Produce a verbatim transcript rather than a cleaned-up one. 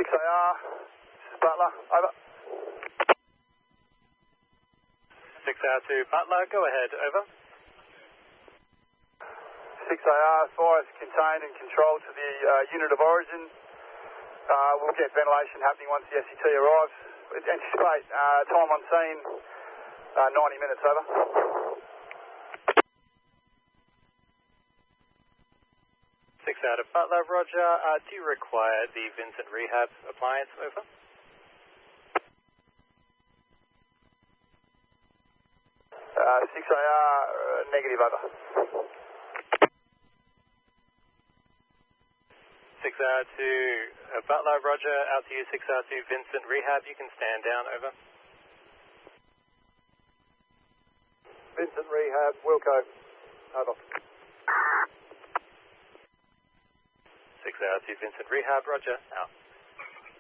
six A R, this is Butler, over. six A R to Butler, go ahead, over. six A R, fire is contained and controlled to the uh, unit of origin. Uh, we'll get ventilation happening once the S E T arrives. Anticipate uh, time on scene, uh, ninety minutes, over. six A R to Butler, roger. Uh, do you require the Vincent Rehab appliance, over? Uh, six A R, uh, negative, over. six A R to uh, Butler, roger. Out to you, six A R to Vincent Rehab. You can stand down, over. Vincent Rehab, Wilco, over. six A R to Vincent Rehab, roger. Out.